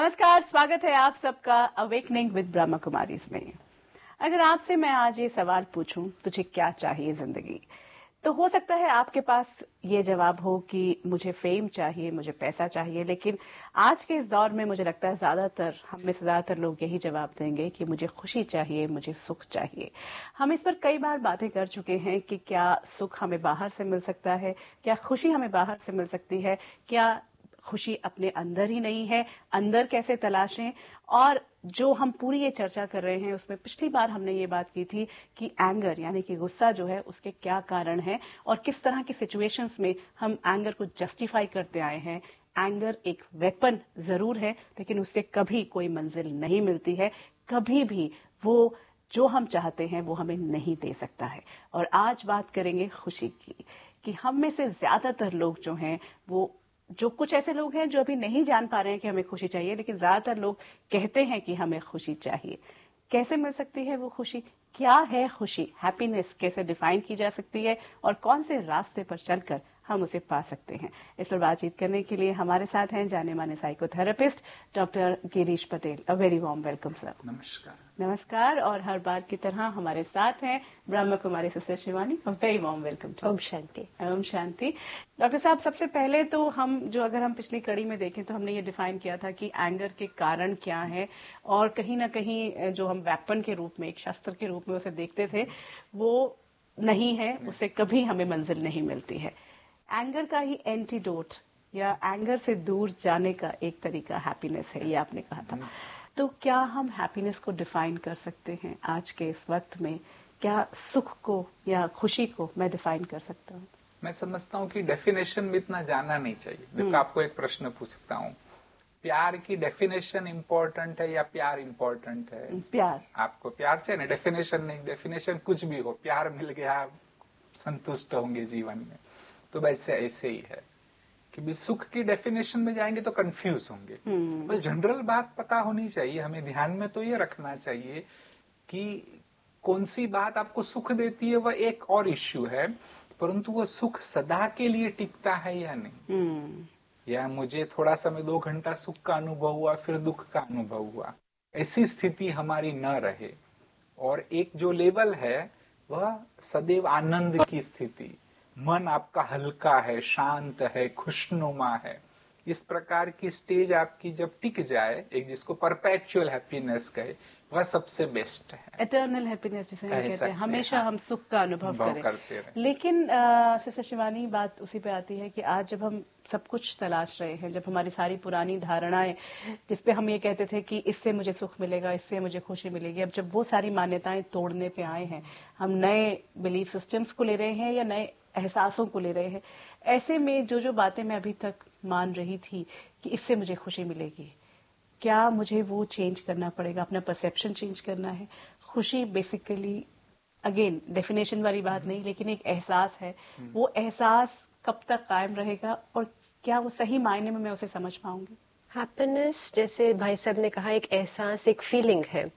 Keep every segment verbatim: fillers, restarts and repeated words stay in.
नमस्कार, स्वागत है आप सबका अवेकनिंग विद ब्रह्मा कुमारीज में। अगर आपसे मैं आज ये सवाल पूछूं, तुझे क्या चाहिए जिंदगी, तो हो सकता है आपके पास ये जवाब हो कि मुझे फेम चाहिए, मुझे पैसा चाहिए। लेकिन आज के इस दौर में मुझे लगता है ज्यादातर हम में से ज्यादातर लोग यही जवाब देंगे कि मुझे खुशी चाहिए, मुझे सुख चाहिए। हम इस पर कई बार बातें कर चुके हैं कि क्या सुख हमें बाहर से मिल सकता है, क्या खुशी हमें बाहर से मिल सकती है, क्या खुशी अपने अंदर ही नहीं है, अंदर कैसे तलाशें। और जो हम पूरी ये चर्चा कर रहे हैं उसमें पिछली बार हमने ये बात की थी कि एंगर यानी कि गुस्सा जो है उसके क्या कारण है और किस तरह की सिचुएशंस में हम एंगर को जस्टिफाई करते आए हैं। एंगर एक वेपन जरूर है, लेकिन उससे कभी कोई मंजिल नहीं मिलती है, कभी भी वो जो हम चाहते हैं वो हमें नहीं दे सकता है। और आज बात करेंगे खुशी की, कि हम में से ज्यादातर लोग जो हैं वो, जो कुछ ऐसे लोग हैं जो अभी नहीं जान पा रहे हैं कि हमें खुशी चाहिए, लेकिन ज्यादातर लोग कहते हैं कि हमें खुशी चाहिए। कैसे मिल सकती है वो खुशी, क्या है खुशी, हैप्पीनेस कैसे डिफाइन की जा सकती है और कौन से रास्ते पर चलकर हम उसे पा सकते हैं। इस पर बातचीत करने के लिए हमारे साथ हैं जाने माने psychotherapist doctor Girish Patel. A very warm welcome sir. नमस्कार। नमस्कार। और हर बार की तरह हमारे साथ हैं Brahma Kumari sister Shivani. A very warm welcome to. Om Shanti. Om Shanti. Doctor साहब, सबसे पहले तो हम जो अगर हम पिछली कड़ी में देखें तो हमने ये डिफाइन किया था कि एंगर के कारण क्या है, और कहीं ना कहीं जो हम वेपन के रूप में, एक शस्त्र के रूप में उसे देखते थे, वो नहीं है, उससे कभी हमें मंजिल नहीं मिलती है। एंगर का ही एंटीडोट या एंगर से दूर जाने का एक तरीका हैप्पीनेस है, ये आपने कहा था। तो क्या हम हैप्पीनेस को डिफाइन कर सकते हैं आज के इस वक्त में? क्या सुख को या खुशी को मैं डिफाइन कर सकता हूँ? मैं समझता हूँ कि डेफिनेशन में इतना जाना नहीं चाहिए। देखो, आपको एक प्रश्न पूछता हूँ, प्यार की डेफिनेशन इम्पोर्टेंट है या प्यार इम्पोर्टेंट है? प्यार। आपको प्यार चाहिए ना, डेफिनेशन नहीं। डेफिनेशन कुछ भी हो, प्यार मिल गया, संतुष्ट होंगे जीवन में। तो वैसे ऐसे ही है कि भी सुख की डेफिनेशन में जाएंगे तो कंफ्यूज होंगे। बस जनरल बात पता होनी चाहिए, हमें ध्यान में तो ये रखना चाहिए कि कौन सी बात आपको सुख देती है वह एक और इश्यू है, परंतु वो सुख सदा के लिए टिकता है या नहीं। या मुझे थोड़ा समय, दो घंटा सुख का अनुभव हुआ, फिर दुख का अनुभव हुआ, ऐसी स्थिति हमारी न रहे। और एक जो लेवल है वह सदैव आनंद की स्थिति, मन आपका हल्का है, शांत है, खुशनुमा है, इस प्रकार की स्टेज आपकी जब टिक जाए, एक जिसको परपेचुअल हैप्पीनेस कहे, वह सबसे बेस्ट है। एटर्नल हैप्पीनेस जिसे हम कहते हैं, हमेशा हम सुख का अनुभव करें। करते रहे। लेकिन सिस्टर शिवानी, बात उसी पे आती है कि आज जब हम सब कुछ तलाश रहे हैं, जब हमारी सारी पुरानी धारणाएं जिसपे हम ये कहते थे कि इससे मुझे सुख मिलेगा, इससे मुझे खुशी मिलेगी, अब जब वो सारी मान्यताएं तोड़ने पे आए हैं, हम नए बिलीफ सिस्टम्स को ले रहे हैं या नए एहसासों को ले रहे हैं, ऐसे में जो जो बातें मैं अभी तक मान रही थी कि इससे मुझे खुशी मिलेगी, क्या मुझे वो चेंज करना पड़ेगा, अपना परसेप्शन चेंज करना है? खुशी बेसिकली, अगेन डेफिनेशन वाली बात नहीं, लेकिन एक एहसास है। वो एहसास कब तक कायम रहेगा और क्या वो सही मायने में मैं उसे समझ पाऊंगी? हैप्पीनेस, जैसे भाई साहब ने कहा, एक एहसास, एक फीलिंग है,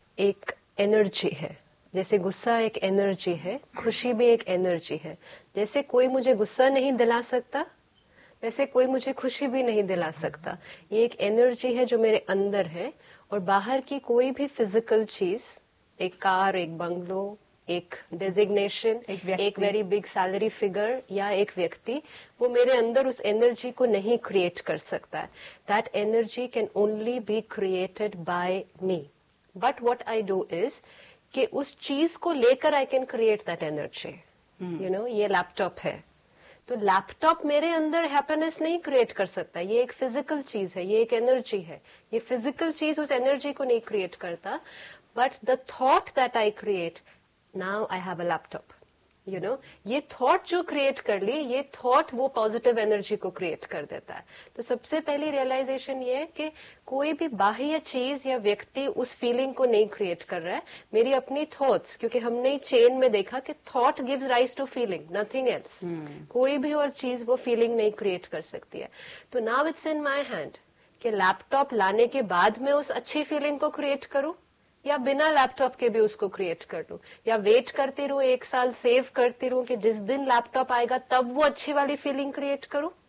एक एनर्जी है। जैसे गुस्सा एक एनर्जी है, खुशी भी एक एनर्जी है। जैसे कोई मुझे गुस्सा नहीं दिला सकता, वैसे कोई मुझे खुशी भी नहीं दिला सकता। ये एक एनर्जी है जो मेरे अंदर है, और बाहर की कोई भी फिजिकल चीज, एक कार, एक बंगलो, एक डेजिग्नेशन, एक, एक वेरी बिग सैलरी फिगर या एक व्यक्ति, वो मेरे अंदर उस एनर्जी को नहीं क्रिएट कर सकता है। That energy can only be created by me. But what I do is कि उस चीज को लेकर I can create that energy. You know, ये लैपटॉप है, तो लैपटॉप मेरे अंदर हैप्पीनेस नहीं क्रिएट कर सकता। ये एक फिजिकल चीज है, ये एक एनर्जी है। ये फिजिकल चीज उस एनर्जी को नहीं क्रिएट करता, but the thought that I create, now I have a laptop, you know, ये थॉट जो क्रिएट कर ली, ये थॉट वो पॉजिटिव एनर्जी को क्रिएट कर देता है। तो सबसे पहली रियलाइजेशन ये है कि कोई भी बाह्य चीज या व्यक्ति उस फीलिंग को नहीं क्रिएट कर रहा है, मेरी अपनी थॉट्स। क्योंकि हमने चेन में देखा कि thought gives rise to feeling, nothing else. कोई भी और चीज वो फीलिंग नहीं क्रिएट कर सकती है। तो now it's in my hand कि लैपटॉप लाने के बाद मैं उस अच्छी फीलिंग को क्रिएट करूं, या बिना लैपटॉप के भी उसको क्रिएट कर लूं, या वेट करती रहूं, एक साल सेव करती रहूं कि जिस दिन लैपटॉप आएगा तब वो अच्छी वाली फीलिंग क्रिएट करूं,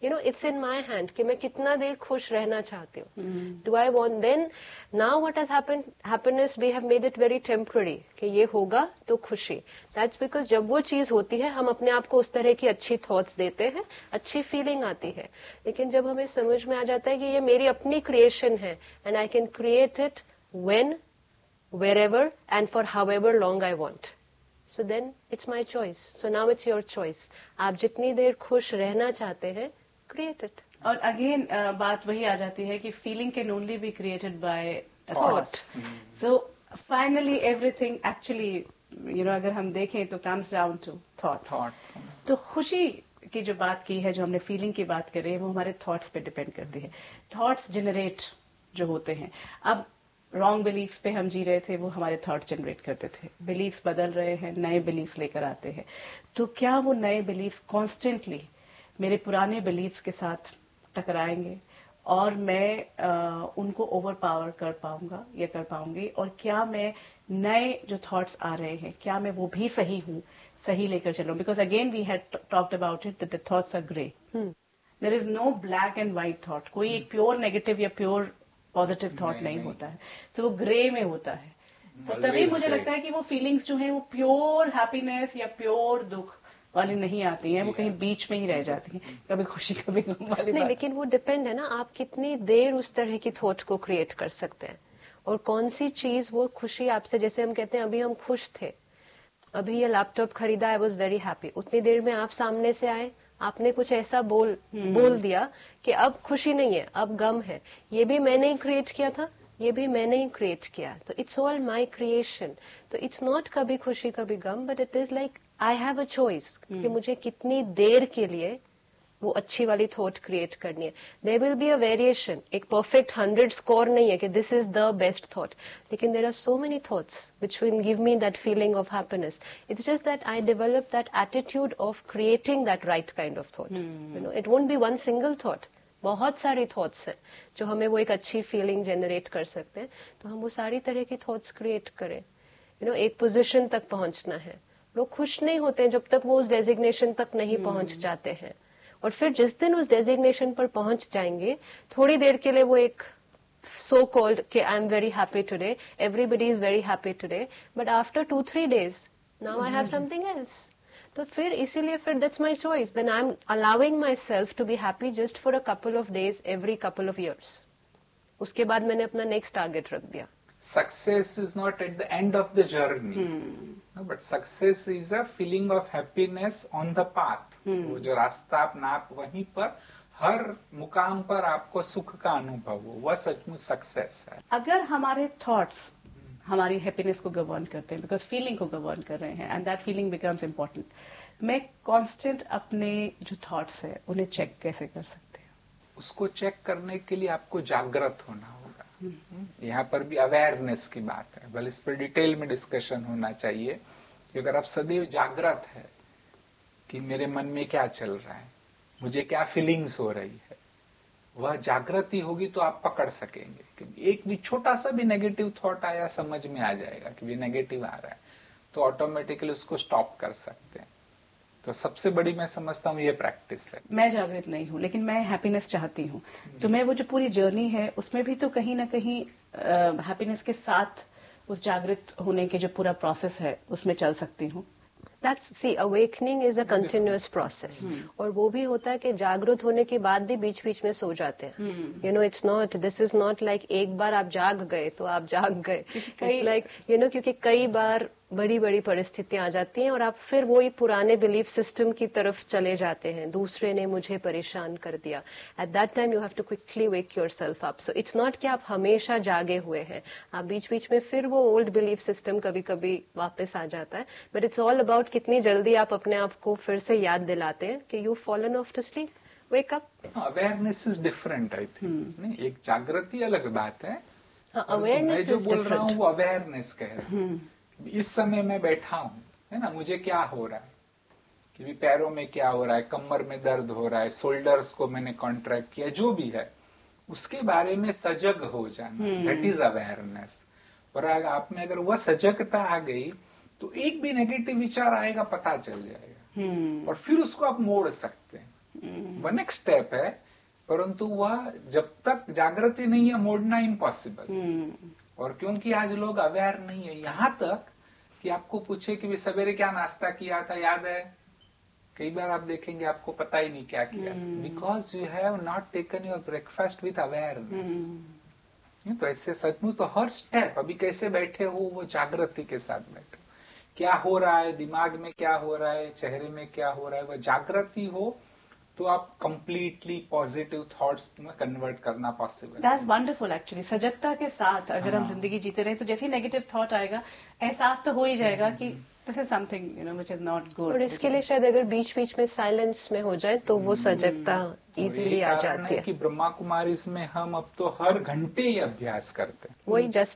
you know it's in my hand कि मैं कितना देर खुश रहना चाहती हूँ. Do I want then now what has happened, happiness we have made it very temporary कि ये होगा तो खुशी. दैट्स बिकॉज जब वो चीज होती है हम अपने आप को उस तरह की अच्छी थॉट्स देते हैं, अच्छी फीलिंग आती है. लेकिन जब हमें समझ में आ जाता है कि ये मेरी अपनी क्रिएशन है and I can create it when, wherever and for however long I want. So then it's my choice. So now it's your choice. आप जितनी देर खुश रहना चाहते हैं, create it. और अगेन बात वही आ जाती है कि feeling can only be created by Thoughts. So finally everything actually you know अगर हम देखें तो comes down to thoughts. Thought. तो खुशी की जो बात की है, जो हमने फीलिंग की बात करी है, वो हमारे थॉट्स पे डिपेंड करती है. थॉट्स जनरेट जो होते हैं, अब रॉन्ग बिलीफ्स पे हम जी रहे थे, वो हमारे थॉट जनरेट करते थे. बिलीफ्स बदल रहे हैं, नए बिलीफ्स लेकर आते हैं. तो क्या वो नए बिलीफ्स कॉन्स्टेंटली मेरे पुराने बिलीफ्स के साथ टकराएंगे और मैं आ, उनको ओवर पावर कर पाऊंगा या कर पाऊंगी? और क्या मैं नए जो थॉट्स आ रहे हैं, क्या मैं वो भी सही हूँ, सही लेकर चलूं? Because again we had talked about it that the thoughts are grey. There is no black and white thought. कोई एक प्योर नेगेटिव या प्योर पॉजिटिव थॉट नहीं, नहीं होता है. तो वो ग्रे में होता है. तो तभी मुझे लगता है कि वो फीलिंग्स जो हैं वो प्योर हैप्पीनेस या प्योर दुख वाली नहीं आती हैं, वो कहीं बीच में ही रह जाती हैं, कभी खुशी कभी गम वाली नहीं. बात. लेकिन वो डिपेंड है ना, आप कितनी देर उस तरह की थॉट को क्रिएट कर सकते हैं और कौन सी चीज वो खुशी आपसे. जैसे हम कहते हैं अभी हम खुश थे, अभी ये लैपटॉप खरीदा, आई वॉज वेरी हैप्पी. उतनी देर में आप सामने से आए, आपने कुछ ऐसा बोल बोल दिया कि अब खुशी नहीं है, अब गम है. ये भी मैंने ही क्रिएट किया था, ये भी मैंने ही क्रिएट किया. तो इट्स ऑल माय क्रिएशन. तो इट्स नॉट कभी खुशी कभी गम, but it is like I have a choice कि मुझे कितनी देर के लिए वो अच्छी वाली थॉट क्रिएट करनी है. There will be a variation. एक परफेक्ट हंड्रेड स्कोर नहीं है कि this is the best thought, लेकिन there are so many thoughts which will give me that feeling of happiness. It's just that I develop that attitude of creating that right kind of thought. You know it won't be one single thought. बहुत सारी thoughts हैं जो हमें वो एक अच्छी feeling generate कर सकते हैं. तो हम वो सारी तरह की थॉट्स क्रिएट करें. यू नो एक पोजीशन तक पहुंचना है. लोग खुश नहीं होते जब तक वो उस डेजिग्नेशन तक नहीं पहुंच जाते हैं. और फिर जिस दिन उस डेजिग्नेशन पर पहुंच जाएंगे, थोड़ी देर के लिए वो एक सो कॉल्ड कि I am very happy today, everybody is very happy today, but after two three days now I have something else. तो फिर इसीलिए फिर that's my choice. Then I am allowing my self to be happy just for a couple of days every couple of years. उसके बाद मैंने अपना next target रख दिया. Success is not at the end of the journey, hmm. no, but success is a feeling of happiness on the path. hmm. वो जो रास्ता आप नाप, वहीं पर हर मुकाम पर आपको सुख का अनुभव हो, वह सचमुच सक्सेस है. अगर हमारे थॉट्स हमारी हैप्पीनेस को गवर्न करते हैं, बिकॉज फीलिंग को गवर्न कर रहे हैं, and that feeling becomes important, मैं कांस्टेंट अपने जो थॉट्स है उन्हें चेक कैसे कर सकते हैं? उसको चेक करने के लिए आपको जागृत होना होगा. यहाँ पर भी अवेयरनेस की बात है. बल इस पर डिटेल में डिस्कशन होना चाहिए कि अगर आप सदैव जागृत है कि मेरे मन में क्या चल रहा है, मुझे क्या फीलिंग्स हो रही है, वह जागृति होगी तो आप पकड़ सकेंगे कि एक भी छोटा सा भी नेगेटिव थॉट आया, समझ में आ जाएगा कि ये नेगेटिव आ रहा है, तो ऑटोमेटिकली उसको स्टॉप कर सकते हैं. तो सबसे बड़ी मैं समझता हूँ ये प्रैक्टिस है. मैं जागृत नहीं हूँ लेकिन मैं हैप्पीनेस चाहती हूँ, तो मैं वो जो पूरी जर्नी है उसमें भी तो कहीं ना कहीं हैप्पीनेस के साथ उस जागृत होने के जो पूरा प्रोसेस है उसमें चल सकती हूँ. That's see, awakening is a continuous process. और वो भी होता है कि जागृत होने के बाद भी बीच बीच में सो जाते हैं. You know, it's not, this is not like एक बार आप जाग गए तो आप जाग गए. It's like, you know, क्योंकि कई बार बड़ी बड़ी परिस्थितियां आ जाती हैं और आप फिर वही पुराने बिलीफ सिस्टम की तरफ चले जाते हैं. दूसरे ने मुझे परेशान कर दिया. At that time you have to quickly wake yourself up. So it's not कि आप हमेशा जागे हुए हैं, आप बीच बीच में फिर वो ओल्ड बिलीफ सिस्टम कभी कभी वापस आ जाता है. बट इट्स ऑल अबाउट कितनी जल्दी आप अपने आप को फिर से याद दिलाते हैं कि you fallen of to sleep, wake up. Awareness is different I think. नहीं, एक जागृति अलग बात है. अवेयरनेस जो बोल रहा हूँ वो अवेयरनेस कह रहा हूँ. इस समय मैं बैठा हूँ, है ना, मुझे क्या हो रहा है, कि भी पैरों में क्या हो रहा है, कमर में दर्द हो रहा है, शोल्डर्स को मैंने कॉन्ट्रैक्ट किया, जो भी है उसके बारे में सजग हो जाना, दैट इज अवेयरनेस. और आप में अगर वह सजगता आ गई तो एक भी नेगेटिव विचार आएगा पता चल जाएगा. hmm. और फिर उसको आप मोड़ सकते हैं. वन एक स्टेप है, परंतु वह जब तक जागृति नहीं है मोड़ना इम्पॉसिबल। और क्योंकि आज लोग अवेयर नहीं है, यहां तक कि आपको पूछे कि सवेरे क्या नाश्ता किया था, याद है? कई बार आप देखेंगे आपको पता ही नहीं क्या किया, because you have not taken your breakfast with awareness. तो ऐसे सचमुच तो हर स्टेप, अभी कैसे बैठे हो वो जागृति के साथ बैठो, क्या हो रहा है दिमाग में, क्या हो रहा है चेहरे में, क्या हो रहा है, वह जागृति हो तो आप कंप्लीटली पॉजिटिव थॉट्स में कन्वर्ट करना पॉसिबल। That's wonderful actually. सजगता के साथ अगर हाँ। हम जिंदगी जीते रहे तो जैसे ही नेगेटिव थॉट आएगा एहसास तो हो ही जाएगा कि this is something you know which is not good. और इसके लिए शायद अगर बीच बीच में साइलेंस में हो जाए तो वो सजगता इजीली आ जाती है। कि ब्रह्मा कुमारी में हम अब तो हर घंटे ही अभ्यास करते हैं। वही जस्ट